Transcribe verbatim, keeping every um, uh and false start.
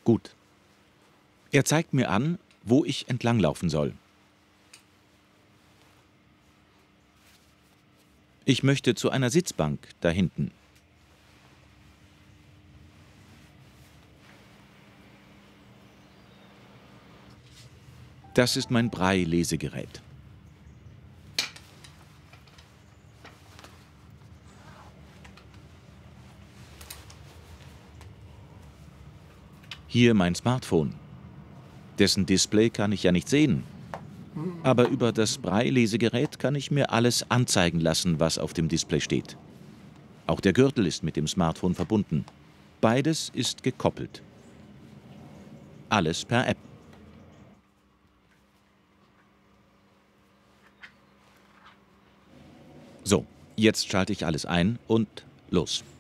Gut. Er zeigt mir an, wo ich entlanglaufen soll. Ich möchte zu einer Sitzbank da hinten. Das ist mein Braille-Lesegerät. Hier mein Smartphone. Dessen Display kann ich ja nicht sehen. Aber über das Braille-Lesegerät kann ich mir alles anzeigen lassen, was auf dem Display steht. Auch der Gürtel ist mit dem Smartphone verbunden. Beides ist gekoppelt. Alles per App. So, jetzt schalte ich alles ein und los.